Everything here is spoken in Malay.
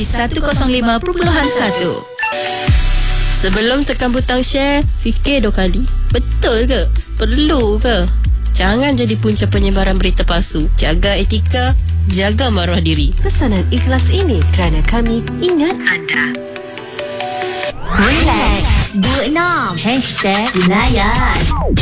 di 105.1. Sebelum tekan butang share, fikir 2 kali. Betul ke? Perlu ke? Jangan jadi punca penyebaran berita palsu. Jaga etika, jaga maruah diri. Pesanan ikhlas ini kerana kami ingat anda. Relax, 26 #Layan.